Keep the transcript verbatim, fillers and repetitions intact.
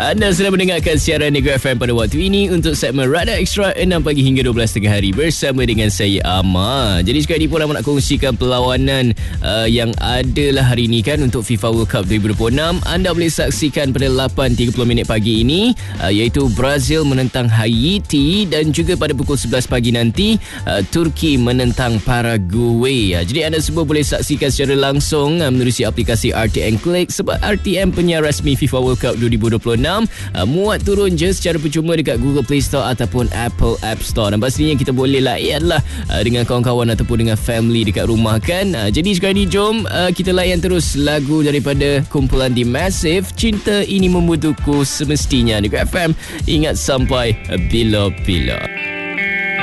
Anda sedang mendengarkan siaran Negeri F M pada waktu ini untuk segmen Radar Extra enam pagi hingga dua belas tengah hari bersama dengan saya Amar. Jadi sekali pun nak kongsikan perlawanan uh, yang adalah hari ini kan untuk FIFA World Cup dua ribu dua puluh enam. Anda boleh saksikan pada lapan tiga puluh minit pagi ini uh, iaitu Brazil menentang Haiti dan juga pada pukul sebelas pagi nanti uh, Turki menentang Paraguay. Uh, jadi anda semua boleh saksikan secara langsung uh, menerusi aplikasi R T M Click sebab R T M penyiar rasmi FIFA World Cup dua ribu dua puluh enam. Uh, muat turun je secara percuma dekat Google Play Store ataupun Apple App Store. Dan pastinya kita boleh layanlah uh, dengan kawan-kawan ataupun dengan family dekat rumah kan. Uh, jadi sekarang ni jom uh, kita layan terus lagu daripada kumpulan The Massive, Cinta Ini Membutuhku Semestinya. Dekat F M, ingat sampai bila-bila.